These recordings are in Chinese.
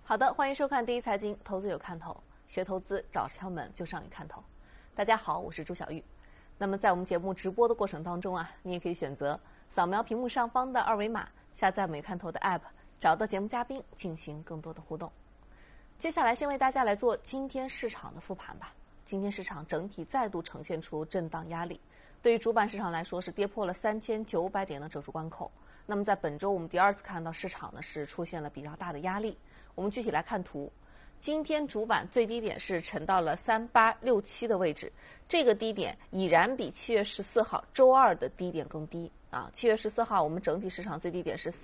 好的，欢迎收看第一财经，投资有看头，学投资找窍门就上一看头。大家好，我是朱小玉。那么在我们节目直播的过程当中啊，你也可以选择扫描屏幕上方的二维码，下载美看头的 App， 找到节目嘉宾进行更多的互动。接下来先为大家来做今天市场的复盘吧。今天市场整体再度呈现出震荡压力，对于主板市场来说是跌破了3900点的整数关口。那么在本周我们第二次看到市场呢是出现了比较大的压力。我们具体来看图，今天主板最低点是沉到了3867的位置，这个低点已然比7月14号周二的低点更低啊。7月14号我们整体市场最低点是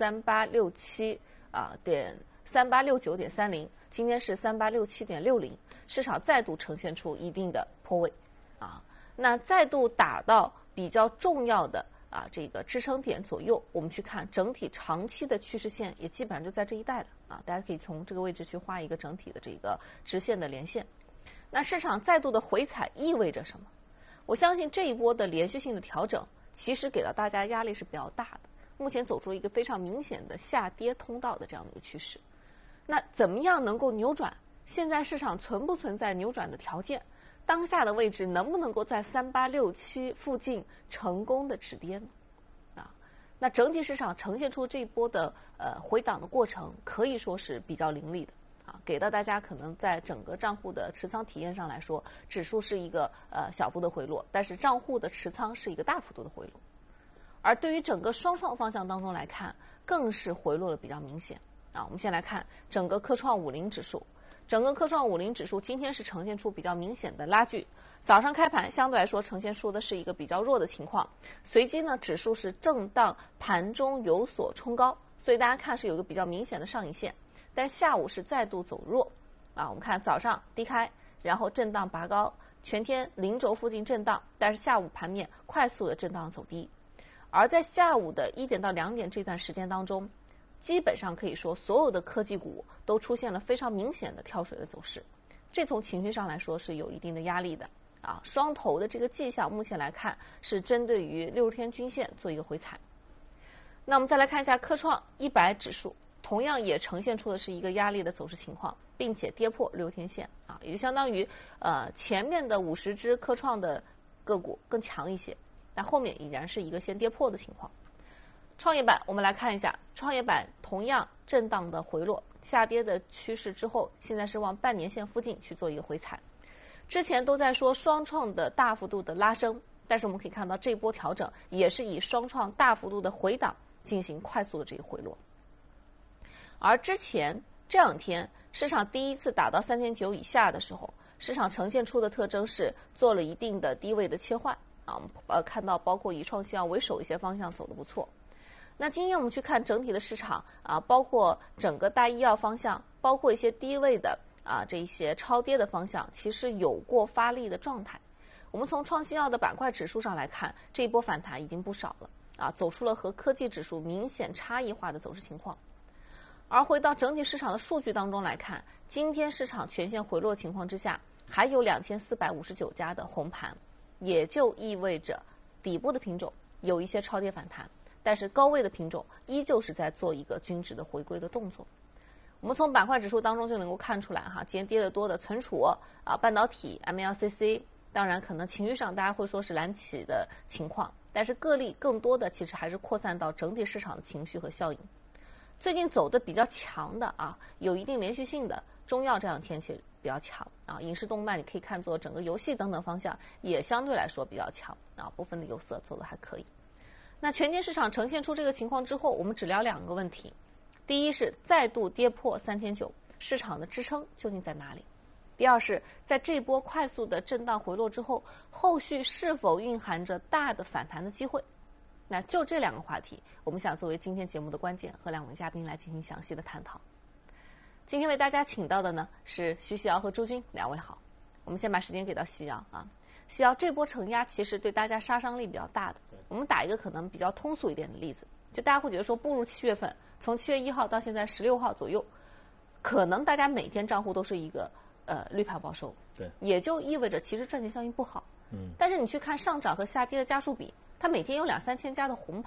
3869.30，今天是3867.60，市场再度呈现出一定的破位啊。那再度打到比较重要的这个支撑点左右，我们去看整体长期的趋势线也基本上就在这一带了啊，大家可以从这个位置去画一个整体的这个直线的连线。那市场再度的回踩意味着什么？我相信这一波的连续性的调整其实给到大家压力是比较大的，目前走出一个非常明显的下跌通道的这样的一个趋势。那怎么样能够扭转？现在市场存不存在扭转的条件？当下的位置能不能够在3867附近成功的止跌呢？那整体市场呈现出这一波的回档的过程，可以说是比较凌厉的啊，给到大家可能在整个账户的持仓体验上来说，指数是一个小幅的回落，但是账户的持仓是一个大幅度的回落。而对于整个双创方向当中来看，更是回落的比较明显啊。我们先来看整个科创50指数。整个科创50指数今天是呈现出比较明显的拉锯，早上开盘相对来说呈现出的是一个比较弱的情况，随即呢指数是震荡，盘中有所冲高，所以大家看是有一个比较明显的上影线，但是下午是再度走弱啊。我们看早上低开，然后震荡拔高，全天0轴附近震荡，但是下午盘面快速的震荡走低，而在下午的1点到2点这段时间当中，基本上可以说所有的科技股都出现了非常明显的跳水的走势，这从情绪上来说是有一定的压力的啊。双头的这个迹象目前来看是针对于60天均线做一个回踩。那我们再来看一下科创100指数，同样也呈现出的是一个压力的走势情况，并且跌破60天线啊，也就相当于前面的50只科创的个股更强一些，但后面已然是一个先跌破的情况。创业板我们来看一下，创业板同样震荡的回落，下跌的趋势之后，现在是往半年线附近去做一个回踩。之前都在说双创的大幅度的拉升，但是我们可以看到这波调整也是以双创大幅度的回档进行快速的这个回落。而之前这2天市场第一次打到3900以下的时候，市场呈现出的特征是做了一定的低位的切换啊，我们看到包括以创新药为首一些方向走得不错。那今天我们去看整体的市场啊，包括整个大医药方向，包括一些低位的这一些超跌的方向，其实有过发力的状态。我们从创新药的板块指数上来看，这一波反弹已经不少了啊，走出了和科技指数明显差异化的走势情况。而回到整体市场的数据当中来看，今天市场全线回落情况之下，还有2459家的红盘，也就意味着底部的品种有一些超跌反弹，但是高位的品种依旧是在做一个均值的回归的动作。我们从板块指数当中就能够看出来哈，今天跌得多的存储半导体 MLCC， 当然可能情绪上大家会说是蓝企的情况，但是个例更多的其实还是扩散到整体市场的情绪和效应。最近走的比较强的有一定连续性的中药这两天其实比较强影视动漫你可以看作整个游戏等等方向也相对来说比较强部分的有色走的还可以。那全天市场呈现出这个情况之后，我们只聊2个问题。第一是再度跌破3900，市场的支撑究竟在哪里？第二是在这波快速的震荡回落之后，后续是否蕴含着大的反弹的机会？那就这2个话题，我们想作为今天节目的关键，和2位嘉宾来进行详细的探讨。今天为大家请到的呢是徐喜瑶和朱军，2位好。我们先把时间给到喜瑶喜瑶，这波承压其实对大家杀伤力比较大的。我们打一个可能比较通俗一点的例子，就大家会觉得说，步入7月份，从7月1号到现在16号左右，可能大家每天账户都是一个绿盘报收， 对， 也就意味着其实赚钱效应不好。但是你去看上涨和下跌的家数比，它每天有2、3千家的红盘，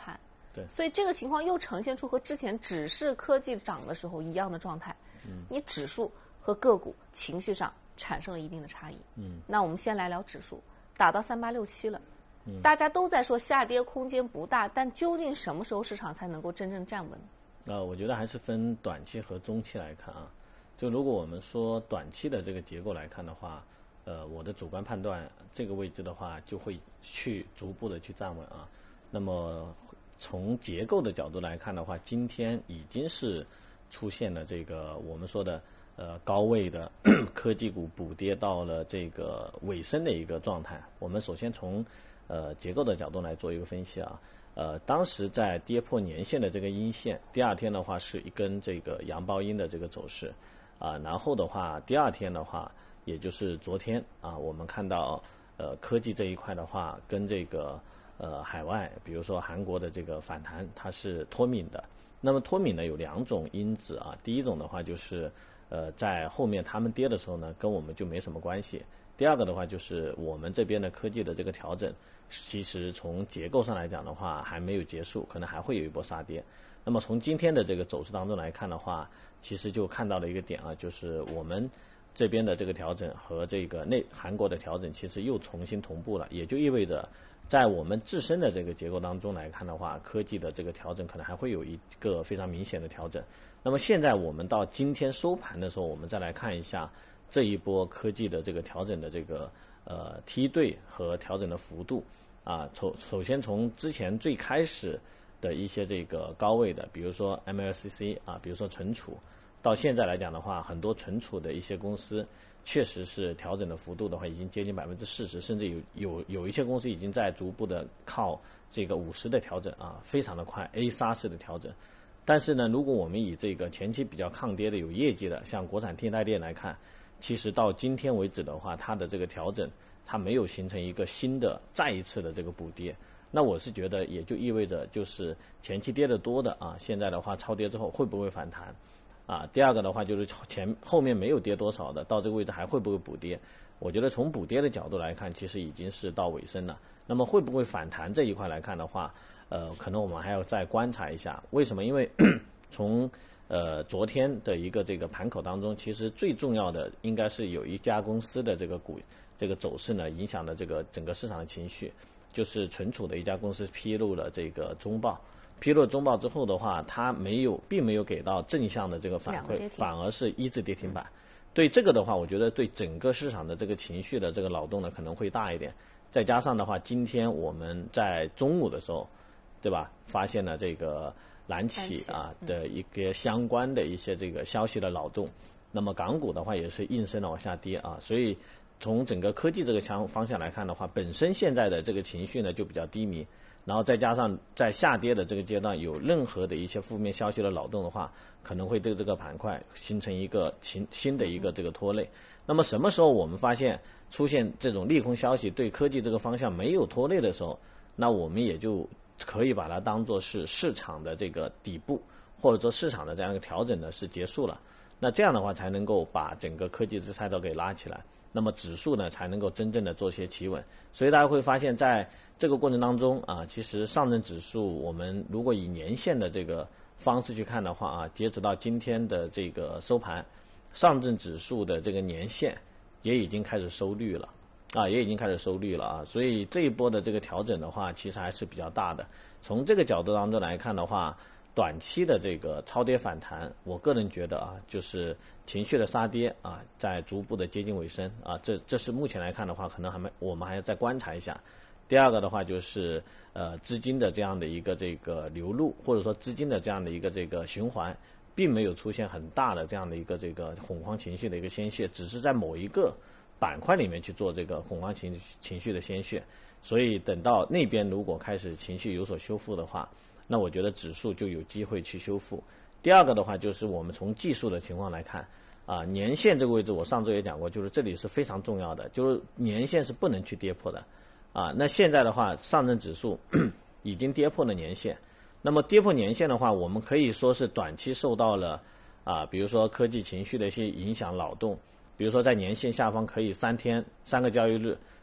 对， 所以这个情况又呈现出和之前只是科技涨的时候一样的状态。你指数和个股情绪上产生了一定的差异。那我们先来聊指数，打到3867了。大家都在说下跌空间不大，但究竟什么时候市场才能够真正站稳？ 我觉得还是分短期和中期来看啊。就如果我们说短期的这个结构来看的话，我的主观判断这个位置的话就会去逐步的去站稳啊。那么从结构的角度来看的话，今天已经是出现了这个我们说的高位的科技股补跌到了这个尾声的一个状态。我们首先从结构的角度来做一个分析啊。当时在跌破年线的这个阴线，第二天的话是一根这个阳包阴的这个走势啊，然后的话第二天的话，也就是昨天啊，我们看到科技这一块的话，跟这个海外，比如说韩国的这个反弹，它是脱敏的。那么脱敏呢有两种因子啊，第一种的话就是在后面他们跌的时候呢，跟我们就没什么关系。第二个的话就是我们这边的科技的这个调整，其实从结构上来讲的话还没有结束，可能还会有一波杀跌。那么从今天的这个走势当中来看的话，其实就看到了一个点啊，就是我们这边的这个调整和这个韩国的调整其实又重新同步了，也就意味着在我们自身的这个结构当中来看的话，科技的这个调整可能还会有一个非常明显的调整。那么现在我们到今天收盘的时候，我们再来看一下这一波科技的这个调整的这个梯队和调整的幅度啊。首先从之前最开始的一些这个高位的，比如说 MLCC 啊，比如说存储，到现在来讲的话，很多存储的一些公司确实是调整的幅度的话已经接近40%，甚至有一些公司已经在逐步的靠这个50的调整啊，非常的快 A 杀式的调整。但是呢，如果我们以这个前期比较抗跌的有业绩的，像国产替代链来看，其实到今天为止的话，它的这个调整它没有形成一个新的再一次的这个补跌。那我是觉得也就意味着就是前期跌得多的啊，现在的话超跌之后会不会反弹啊？第二个的话就是后面没有跌多少的，到这个位置还会不会补跌？我觉得从补跌的角度来看，其实已经是到尾声了。那么会不会反弹这一块来看的话，可能我们还要再观察一下。为什么？因为从昨天的一个这个盘口当中，其实最重要的应该是有一家公司的这个这个走势呢，影响了这个整个市场的情绪，就是存储的一家公司披露了这个中报。披露中报之后的话，它并没有给到正向的这个反馈，反而是一字跌停板。对这个的话，我觉得对整个市场的这个情绪的这个扰动呢可能会大一点。再加上的话，今天我们在中午的时候，对吧，发现了这个蓝企啊的一个相关的一些这个消息的扰动，那么港股的话也是应声的往下跌啊。所以从整个科技这个方向来看的话，本身现在的这个情绪呢就比较低迷，然后再加上在下跌的这个阶段有任何的一些负面消息的扰动的话，可能会对这个板块形成一个新的一个这个拖累。那么什么时候我们发现出现这种利空消息对科技这个方向没有拖累的时候，那我们也就可以把它当作是市场的这个底部，或者说市场的这样一个调整呢是结束了。那这样的话才能够把整个科技之赛道给拉起来，那么指数呢才能够真正的做些企稳。所以大家会发现在这个过程当中啊，其实上证指数我们如果以年线的这个方式去看的话啊，截止到今天的这个收盘，上证指数的这个年线也已经开始收绿了啊，所以这一波的这个调整的话，其实还是比较大的。从这个角度当中来看的话，短期的这个超跌反弹，我个人觉得啊，就是情绪的杀跌啊，在逐步的接近尾声啊，这是目前来看的话，可能我们还要再观察一下。第二个的话就是资金的这样的一个这个流入，或者说资金的这样的一个这个循环，并没有出现很大的这样的一个这个恐慌情绪的一个鲜血，只是在某一个板块里面去做这个恐慌情绪的鲜血。所以等到那边如果开始情绪有所修复的话，那我觉得指数就有机会去修复。第二个的话就是我们从技术的情况来看啊，年线这个位置我上周也讲过，就是这里是非常重要的，就是年线是不能去跌破的啊。那现在的话，上证指数已经跌破了年线，那么跌破年线的话，我们可以说是短期受到了啊，比如说科技情绪的一些影响扰动，比如说在年线下方可以3个交易日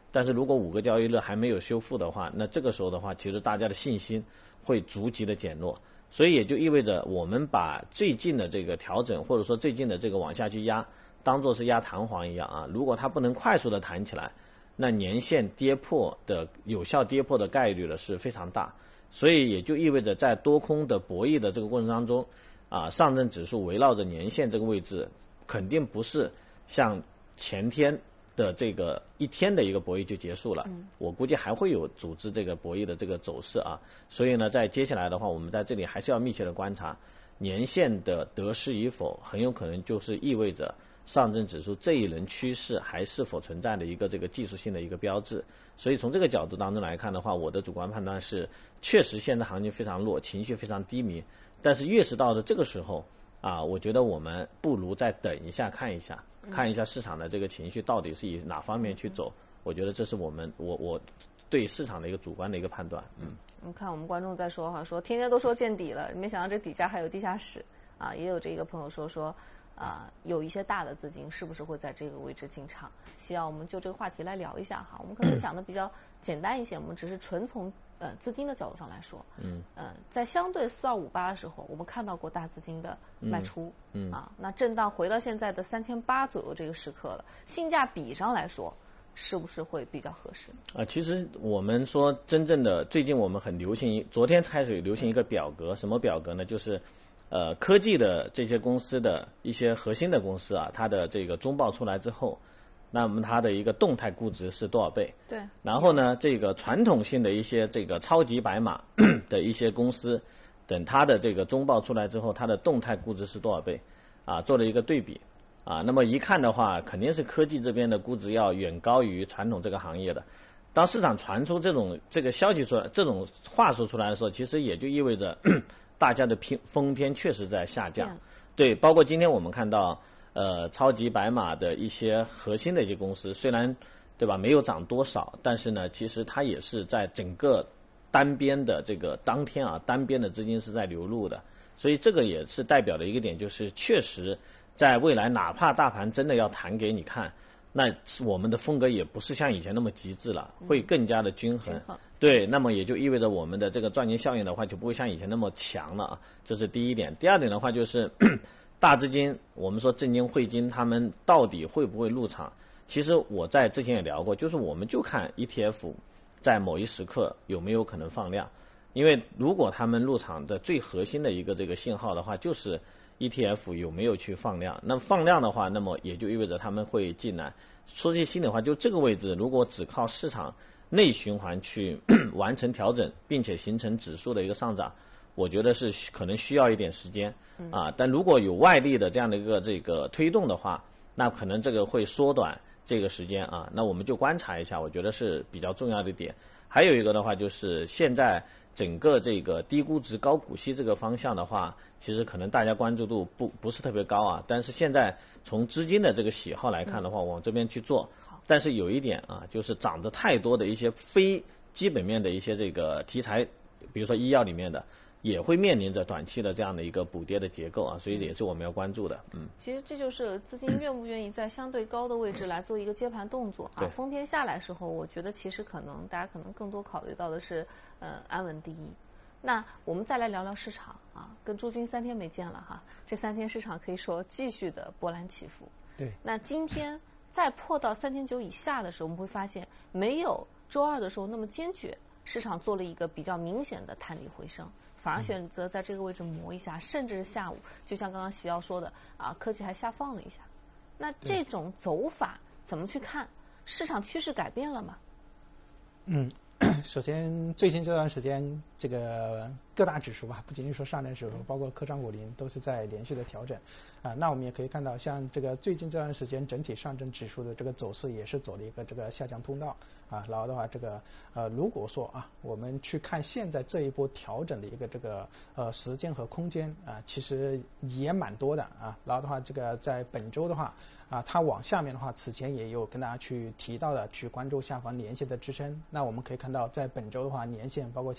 但是如果5个交易日还没有修复的话，那这个时候的话，其实大家的信心会逐级的减弱。所以也就意味着我们把最近的这个调整，或者说最近的这个往下去压，当做是压弹簧一样啊。如果它不能快速的弹起来，那年线跌破的有效跌破的概率呢是非常大。所以也就意味着在多空的博弈的这个过程当中，上证指数围绕着年线这个位置，肯定不是像前天的这个一天的一个博弈就结束了，我估计还会有组织这个博弈的这个走势啊。所以呢，在接下来的话，我们在这里还是要密切的观察年线的得失与否，很有可能就是意味着上证指数这一轮趋势还是否存在的一个这个技术性的一个标志。所以从这个角度当中来看的话，我的主观判断是，确实现在行情非常弱，情绪非常低迷，但是越是到了这个时候我觉得我们不如再等一下，看一下市场的这个情绪到底是以哪方面去走。我觉得这是我对市场的一个主观的一个判断。 你看我们观众在说哈，说天天都说见底了，没想到这底下还有地下室也有这个朋友说有一些大的资金是不是会在这个位置进场？希望我们就这个话题来聊一下哈。我们可能讲的比较简单一些，我们只是纯从资金的角度上来说。在相对4258的时候，我们看到过大资金的卖出。那震荡回到现在的3800左右这个时刻了，性价比上来说，是不是会比较合适？ 其实我们说真正的最近我们很流行，昨天开始流行一个表格，什么表格呢？就是科技的这些公司的一些核心的公司它的这个中报出来之后，那么它的一个动态估值是多少倍？ 对。 然后呢，这个传统性的一些这个超级白马的一些公司，等它的这个中报出来之后，它的动态估值是多少倍？做了一个对比。那么一看的话，肯定是科技这边的估值要远高于传统这个行业的。当市场传出这个消息出来，这种话术出来的时候，其实也就意味着大家的风偏确实在下降。对，包括今天我们看到超级白马的一些核心的一些公司，虽然对吧没有涨多少，但是呢，其实它也是在整个单边的这个当天单边的资金是在流入的。所以这个也是代表的一个点，就是确实在未来哪怕大盘真的要弹给你看，那我们的风格也不是像以前那么极致了，会更加的均衡。对，那么也就意味着我们的这个赚钱效应的话就不会像以前那么强了这是第一点。第二点的话就是大资金，我们说证金汇金他们到底会不会入场，其实我在之前也聊过，就是我们就看 ETF 在某一时刻有没有可能放量。因为如果他们入场的最核心的一个这个信号的话，就是 ETF 有没有去放量。那放量的话，那么也就意味着他们会进来。说句心里话，就这个位置，如果只靠市场内循环去完成调整，并且形成指数的一个上涨，我觉得是可能需要一点时间但如果有外力的这样的一个这个推动的话，那可能这个会缩短这个时间那我们就观察一下，我觉得是比较重要的点。还有一个的话就是现在整个这个低估值高股息这个方向的话，其实可能大家关注度不是特别高但是现在从资金的这个喜好来看的话，往这边去做。但是有一点就是涨得太多的一些非基本面的一些这个题材，比如说医药里面的，也会面临着短期的这样的一个补跌的结构所以也是我们要关注的。 其实这就是资金愿不愿意在相对高的位置来做一个接盘动作风偏下来时候，我觉得其实大家可能更多考虑到的是安稳第一。那我们再来聊聊市场跟朱军3天没见了这3天市场可以说继续的波澜起伏。 对。 那今天再破到3900以下的时候，我们会发现没有周二的时候那么坚决，市场做了一个比较明显的探底回升，反而选择在这个位置磨一下，甚至是下午就像刚刚习耀说的科技还下放了一下。那这种走法怎么去看？市场趋势改变了吗？ 首先最近这段时间这个各大指数不仅仅说上证指数，包括科创500都是在连续的调整那我们也可以看到，像这个最近这段时间整体上证指数的这个走势也是走了一个这个下降通道然后的话这个如果说我们去看现在这一波调整的一个这个时间和空间其实也蛮多的然后的话这个在本周的话它往下面的话，此前也有跟大家去提到的，去关注下方年线的支撑。那我们可以看到，在本周的话，年线包括前期的这个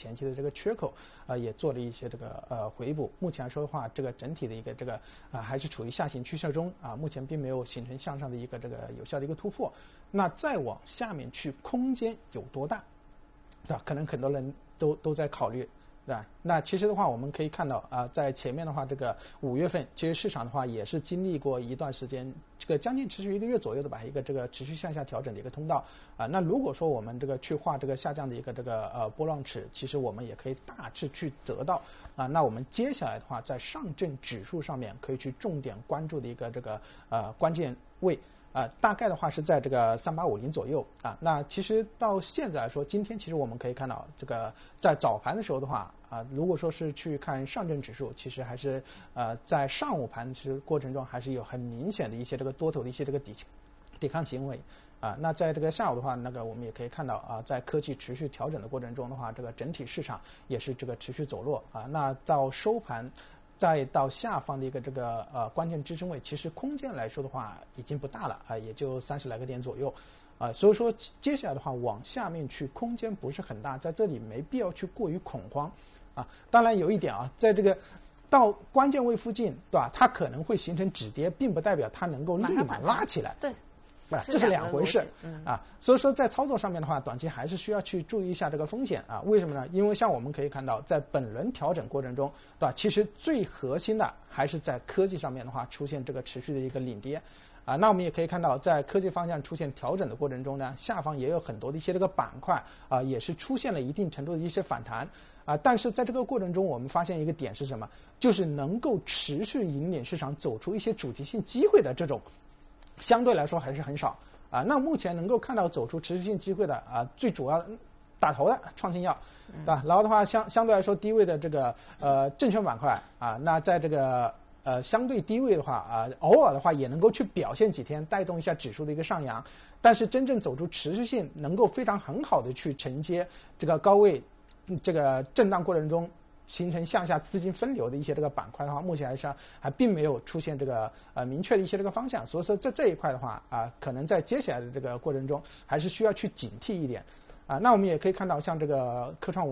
个缺口也做了一些这个回补。目前来说的话，这个整体的一个这个还是处于下行趋势中啊，目前并没有形成向上的一个这个有效的一个突破。那再往下面去，空间有多大？对吧？可能很多人都在考虑。对吧？那其实的话，我们可以看到在前面的话，这个5月份，其实市场的话也是经历过一段时间，这个将近持续1个月左右的吧，一个这个持续向下调整的一个通道那如果说我们这个去画这个下降的一个这个波浪尺，其实我们也可以大致去得到那我们接下来的话，在上证指数上面可以去重点关注的一个这个关键位。大概的话是在这个3850左右那其实到现在来说，今天其实我们可以看到，这个在早盘的时候的话如果说是去看上证指数，其实还是在上午盘其实过程中还是有很明显的一些这个多头的一些这个抵抗行为那在这个下午的话，那个我们也可以看到在科技持续调整的过程中的话，这个整体市场也是这个持续走弱那到收盘。再到下方的一个这个关键支撑位，其实空间来说的话已经不大了也就30来个点左右所以说接下来的话往下面去空间不是很大，在这里没必要去过于恐慌当然有一点在这个到关键位附近，对吧？它可能会形成止跌，并不代表它能够立马拉起来。 对。 这是两回事所以说在操作上面的话，短期还是需要去注意一下这个风险为什么呢？因为像我们可以看到，在本轮调整过程中，对吧？其实最核心的还是在科技上面的话出现这个持续的一个领跌那我们也可以看到，在科技方向出现调整的过程中呢，下方也有很多的一些这个板块也是出现了一定程度的一些反弹但是在这个过程中，我们发现一个点是什么？就是能够持续引领市场走出一些主题性机会的这种。相对来说还是很少那目前能够看到走出持续性机会的最主要打头的创新药，对吧？然后的话相对来说低位的这个证券板块那在这个相对低位的话偶尔的话也能够去表现几天，带动一下指数的一个上扬。但是真正走出持续性，能够非常很好的去承接这个高位这个震荡过程中。形成向下资金分流的一些这个板块的话，目前来说还并没有出现这个明确的一些这个方向，所以说在这一块的话可能在接下来的这个过程中还是需要去警惕一点那我们也可以看到，像这个科创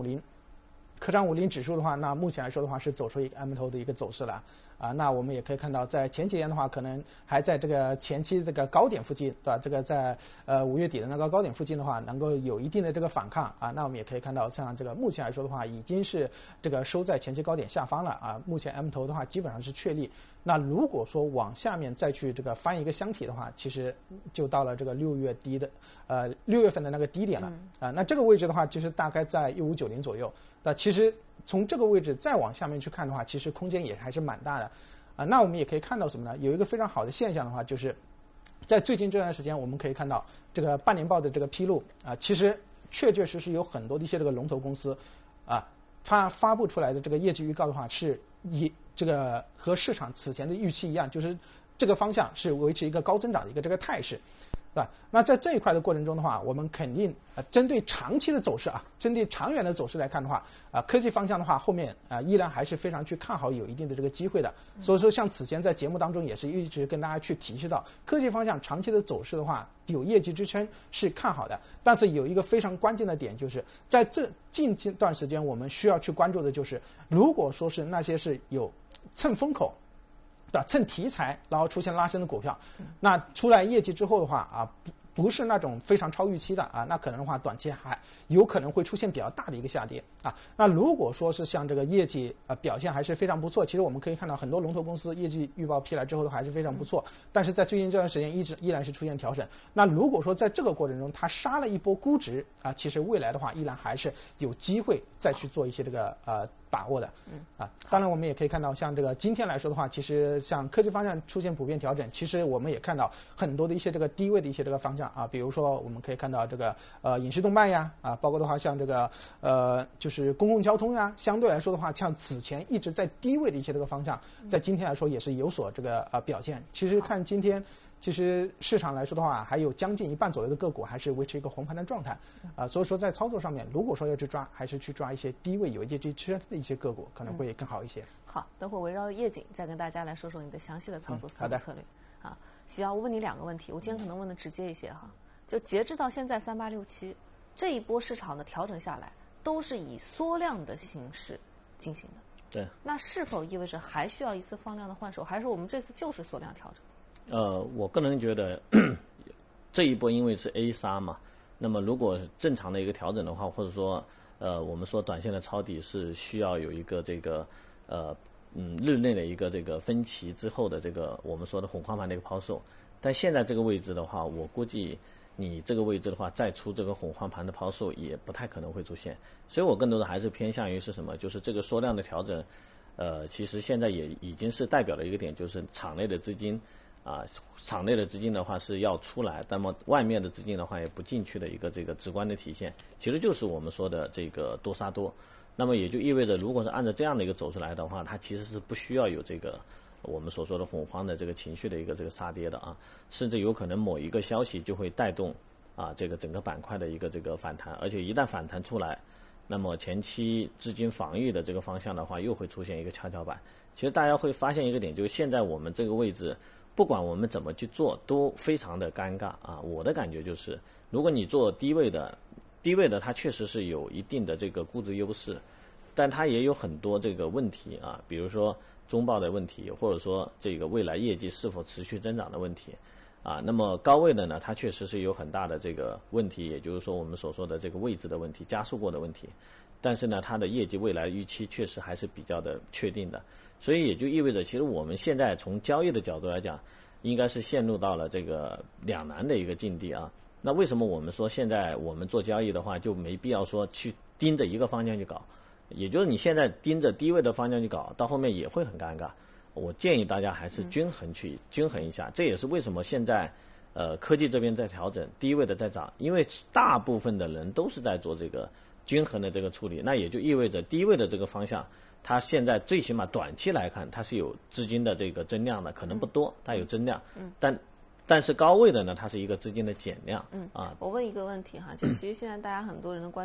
50指数的话，那目前来说的话是走出一个 M 头的一个走势了那我们也可以看到，在前几天的话，可能还在这个前期这个高点附近，对吧？这个在5月底的那个高点附近的话，能够有一定的这个反抗那我们也可以看到，像这个目前来说的话，已经是这个收在前期高点下方了目前 M 头的话基本上是确立。那如果说往下面再去这个翻一个箱体的话，其实就到了这个6月份的那个低点了那这个位置的话，就是大概在1590左右。那其实从这个位置再往下面去看的话，其实空间也还是蛮大的那我们也可以看到什么呢？有一个非常好的现象的话，就是在最近这段时间，我们可以看到这个半年报的这个披露其实确实有很多的一些这个龙头公司发布出来的这个业绩预告的话，是以这个和市场此前的预期一样，就是这个方向是维持一个高增长的一个这个态势。对吧？那在这一块的过程中的话，我们肯定针对长期的走势针对长远的走势来看的话科技方向的话，后面依然还是非常去看好，有一定的这个机会的。所以说，像此前在节目当中也是一直跟大家去提示到，科技方向长期的走势的话，有业绩支撑是看好的。但是有一个非常关键的点，就是在这近段时间，我们需要去关注的就是，如果说是那些是有蹭风口。蹭题材然后出现拉升的股票那出来业绩之后的话不是那种非常超预期的那可能的话短期还有可能会出现比较大的一个下跌那如果说是像这个业绩表现还是非常不错，其实我们可以看到很多龙头公司业绩预报批来之后的话还是非常不错但是在最近这段时间依然是出现调整。那如果说在这个过程中它杀了一波估值其实未来的话依然还是有机会再去做一些这个把握的当然我们也可以看到，像这个今天来说的话，其实像科技方向出现普遍调整，其实我们也看到很多的一些这个低位的一些这个方向比如说我们可以看到这个影视动漫呀包括的话像这个就是公共交通呀，相对来说的话，像此前一直在低位的一些这个方向，在今天来说也是有所这个表现。其实看今天。其实市场来说的话，还有将近一半左右的个股还是维持一个红盘的状态所以说在操作上面，如果说要去抓，还是去抓一些低位有业绩支撑的一些个股，可能会更好一些。 好，等会儿围绕夜景再跟大家来说说你的详细的操作思路策略喜瑶，我问你2个问题，我今天可能问的直接一些就截至到现在3867这一波市场的调整下来， 都是以缩量的形式进行的。 对。 那是否意味着还需要一次放量的换手，还是我们这次就是缩量调整？ 我个人觉得这一波因为是 A 杀嘛，那么如果正常的一个调整的话，或者说我们说短线的抄底是需要有一个这个日内的一个这个分歧之后的这个我们说的恐慌盘的一个抛售，但现在这个位置的话，我估计你这个位置的话再出这个恐慌盘的抛售也不太可能会出现，所以我更多的还是偏向于是什么，就是这个缩量的调整，其实现在也已经是代表了一个点，就是场内的资金场内的资金的话是要出来，那么外面的资金的话也不进去的一个这个直观的体现，其实就是我们说的这个多杀多。那么也就意味着，如果是按照这样的一个走势来的话，它其实是不需要有这个我们所说的恐慌的这个情绪的一个这个杀跌的啊，甚至有可能某一个消息就会带动这个整个板块的一个这个反弹，而且一旦反弹出来，那么前期资金防御的这个方向的话，又会出现一个跷跷板。其实大家会发现一个点，就是现在我们这个位置，不管我们怎么去做，都非常的尴尬啊。我的感觉就是，如果你做低位的它确实是有一定的这个估值优势，但它也有很多这个问题啊，比如说中报的问题，或者说这个未来业绩是否持续增长的问题那么高位的呢，它确实是有很大的这个问题，也就是说我们所说的这个位置的问题，加速过的问题，但是呢，它的业绩未来预期确实还是比较的确定的，所以也就意味着，其实我们现在从交易的角度来讲，应该是陷入到了这个两难的一个境地啊。那为什么我们说现在我们做交易的话，就没必要说去盯着一个方向去搞？也就是你现在盯着低位的方向去搞，到后面也会很尴尬。我建议大家还是均衡一下，这也是为什么现在科技这边在调整，低位的在涨，因为大部分的人都是在做这个均衡的这个处理，那也就意味着低位的这个方向，它现在最起码短期来看，它是有资金的这个增量的，可能不多，它有增量，但是高位的呢，它是一个资金的减量。 我问一个问题哈，就其实现在大家很多人的关